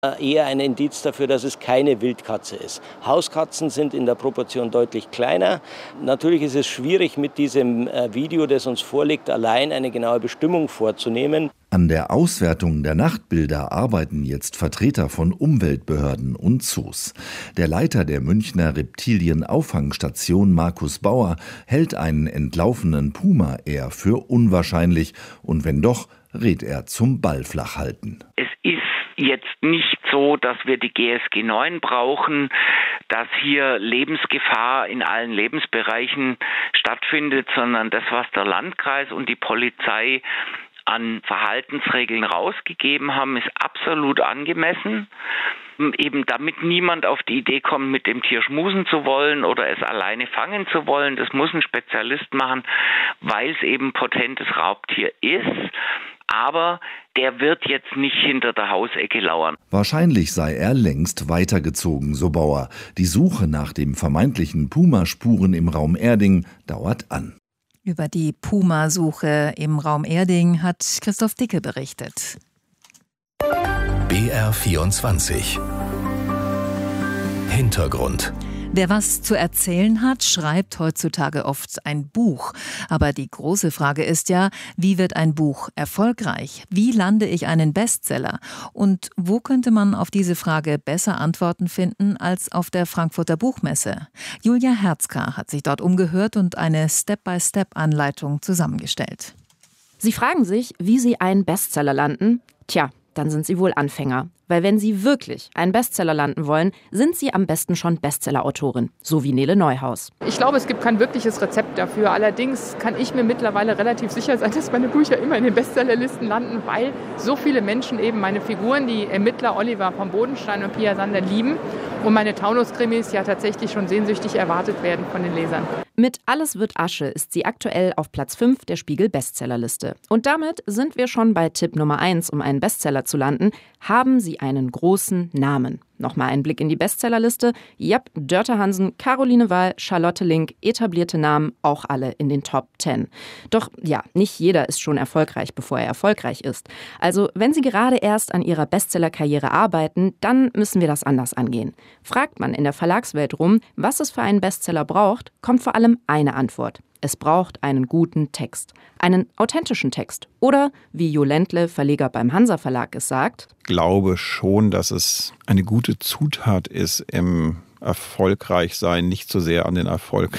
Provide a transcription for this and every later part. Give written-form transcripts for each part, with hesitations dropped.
Eher ein Indiz dafür, dass es keine Wildkatze ist. Hauskatzen sind in der Proportion deutlich kleiner. Natürlich ist es schwierig, mit diesem Video, das uns vorliegt, allein eine genaue Bestimmung vorzunehmen. An der Auswertung der Nachtbilder arbeiten jetzt Vertreter von Umweltbehörden und Zoos. Der Leiter der Münchner Reptilienauffangstation, Markus Bauer, hält einen entlaufenen Puma eher für unwahrscheinlich. Und wenn doch, rät er zum Ball flach halten. Es ist jetzt nicht so, dass wir die GSG 9 brauchen, dass hier Lebensgefahr in allen Lebensbereichen stattfindet, sondern das, was der Landkreis und die Polizei an Verhaltensregeln rausgegeben haben, ist absolut angemessen. Eben damit niemand auf die Idee kommt, mit dem Tier schmusen zu wollen oder es alleine fangen zu wollen. Das muss ein Spezialist machen, weil es eben potentes Raubtier ist. Aber der wird jetzt nicht hinter der Hausecke lauern. Wahrscheinlich sei er längst weitergezogen, so Bauer. Die Suche nach dem vermeintlichen Puma-Spuren im Raum Erding dauert an. Über die Puma-Suche im Raum Erding hat Christoph Dicke berichtet. BR24 Hintergrund. Wer was zu erzählen hat, schreibt heutzutage oft ein Buch. Aber die große Frage ist ja, wie wird ein Buch erfolgreich? Wie lande ich einen Bestseller? Und wo könnte man auf diese Frage besser Antworten finden als auf der Frankfurter Buchmesse? Julia Herzka hat sich dort umgehört und eine Step-by-Step-Anleitung zusammengestellt. Sie fragen sich, wie Sie einen Bestseller landen? Tja, dann sind Sie wohl Anfänger. Weil wenn Sie wirklich einen Bestseller landen wollen, sind Sie am besten schon Bestseller-Autorin, so wie Nele Neuhaus. Ich glaube, es gibt kein wirkliches Rezept dafür. Allerdings kann ich mir mittlerweile relativ sicher sein, dass meine Bücher immer in den Bestsellerlisten landen, weil so viele Menschen eben meine Figuren, die Ermittler Oliver vom Bodenstein und Pia Sander, lieben und meine Taunus-Krimis ja tatsächlich schon sehnsüchtig erwartet werden von den Lesern. Mit Alles wird Asche ist sie aktuell auf Platz 5 der Spiegel-Bestsellerliste. Und damit sind wir schon bei Tipp Nummer 1, um einen Bestseller zu landen. Haben Sie einen großen Namen. Nochmal ein Blick in die Bestsellerliste. Jap, Dörte Hansen, Caroline Wahl, Charlotte Link, etablierte Namen, auch alle in den Top 10. Doch ja, nicht jeder ist schon erfolgreich, bevor er erfolgreich ist. Also wenn Sie gerade erst an Ihrer Bestsellerkarriere arbeiten, dann müssen wir das anders angehen. Fragt man in der Verlagswelt rum, was es für einen Bestseller braucht, kommt vor allem eine Antwort. Es braucht einen guten Text, einen authentischen Text. Oder, wie Jo Ländle, Verleger beim Hansa Verlag, es sagt: Ich glaube schon, dass es eine gute Zutat ist, im Erfolgreichsein nicht so sehr an den Erfolg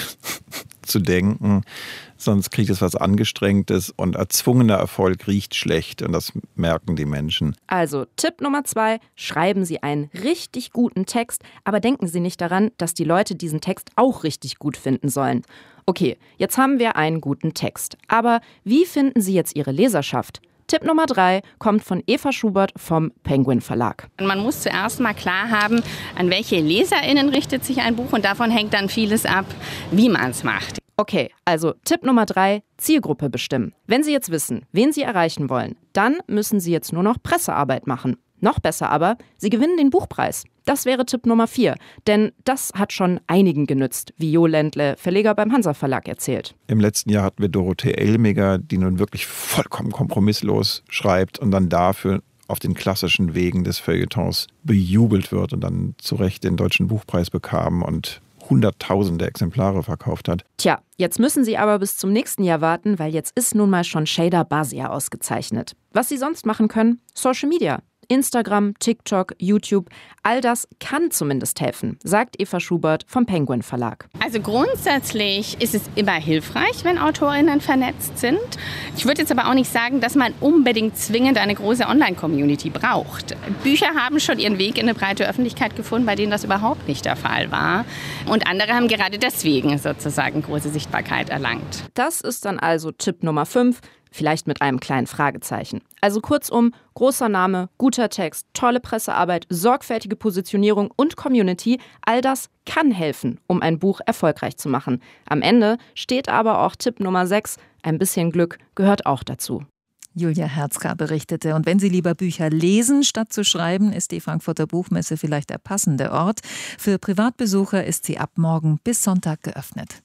zu denken, sonst kriegt es was Angestrengtes und erzwungener Erfolg riecht schlecht und das merken die Menschen. Also Tipp Nummer 2, schreiben Sie einen richtig guten Text, aber denken Sie nicht daran, dass die Leute diesen Text auch richtig gut finden sollen. Okay, jetzt haben wir einen guten Text, aber wie finden Sie jetzt Ihre Leserschaft? Tipp Nummer 3 kommt von Eva Schubert vom Penguin Verlag. Man muss zuerst mal klar haben, an welche LeserInnen richtet sich ein Buch und davon hängt dann vieles ab, wie man es macht. Okay, also Tipp Nummer 3, Zielgruppe bestimmen. Wenn Sie jetzt wissen, wen Sie erreichen wollen, dann müssen Sie jetzt nur noch Pressearbeit machen. Noch besser aber, Sie gewinnen den Buchpreis. Das wäre Tipp Nummer 4, denn das hat schon einigen genützt, wie Jo Ländle, Verleger beim Hansa Verlag, erzählt. Im letzten Jahr hatten wir Dorothee Elmiger, die nun wirklich vollkommen kompromisslos schreibt und dann dafür auf den klassischen Wegen des Feuilletons bejubelt wird und dann zu Recht den Deutschen Buchpreis bekam und Hunderttausende Exemplare verkauft hat. Tja, jetzt müssen Sie aber bis zum nächsten Jahr warten, weil jetzt ist nun mal schon Shada Basia ausgezeichnet. Was Sie sonst machen können? Social Media. Instagram, TikTok, YouTube, all das kann zumindest helfen, sagt Eva Schubert vom Penguin Verlag. Also grundsätzlich ist es immer hilfreich, wenn AutorInnen vernetzt sind. Ich würde jetzt aber auch nicht sagen, dass man unbedingt zwingend eine große Online-Community braucht. Bücher haben schon ihren Weg in eine breite Öffentlichkeit gefunden, bei denen das überhaupt nicht der Fall war. Und andere haben gerade deswegen sozusagen große Sichtbarkeit erlangt. Das ist dann also Tipp Nummer 5. Vielleicht mit einem kleinen Fragezeichen. Also kurzum, großer Name, guter Text, tolle Pressearbeit, sorgfältige Positionierung und Community, all das kann helfen, um ein Buch erfolgreich zu machen. Am Ende steht aber auch Tipp Nummer 6, ein bisschen Glück gehört auch dazu. Julia Herzka berichtete. Und wenn Sie lieber Bücher lesen, statt zu schreiben, ist die Frankfurter Buchmesse vielleicht der passende Ort. Für Privatbesucher ist sie ab morgen bis Sonntag geöffnet.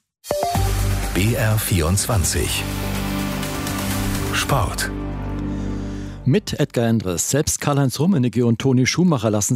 BR24 Sport. Mit Edgar Endres, selbst Karl-Heinz Rummenigge und Toni Schumacher lassen